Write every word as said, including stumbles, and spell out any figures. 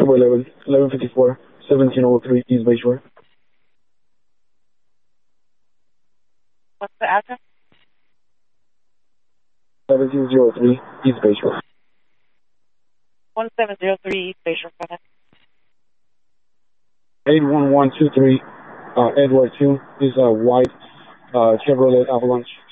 Turbo eleven, eleven fifty-four, seventeen oh three East Bayshore. What's the address? seventeen oh three East Bayshore. one seven zero three East Bayshore. eight one one two three uh, Edward two is a white uh, Chevrolet Avalanche.